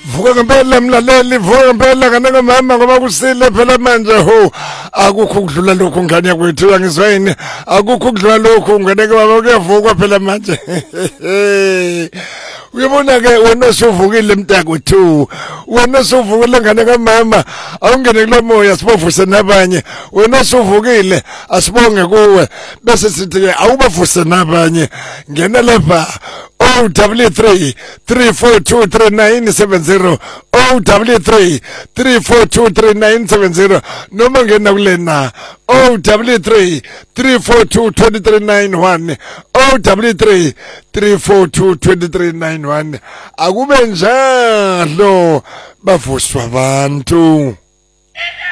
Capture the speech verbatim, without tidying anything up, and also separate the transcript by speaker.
Speaker 1: Vuka ngempela mlaleli, vuka ngempela kanaka mama ngoba kusile phela manje ho akukho ukudlula lokho ngane yakwethu uyangizwa yini akukho ukudlula lokho ngane baba kuyavuka phela manje uyabona ke wena suvukile mntakwethu wena suvukile ngane kamama awungene kulomoya sibovuse nabanye wena suvukile asibonge kuwe bese sithi ke awubavuse nabanye ngena lapha O W three three four two three nine seven zero O W three three four two three nine seven zero noma ngena kulena O W three three four two two three nine one O W three three four two two three nine one akube njalo bavuswa abantu.